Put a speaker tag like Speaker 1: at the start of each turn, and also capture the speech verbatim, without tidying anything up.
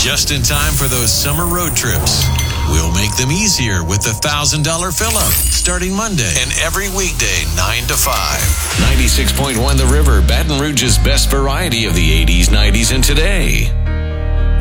Speaker 1: Just in time for those summer road trips. We'll make them easier with the one thousand dollars fill-up starting Monday and every weekday nine to five. ninety-six point one The River, Baton Rouge's best variety of the eighties, nineties, and today.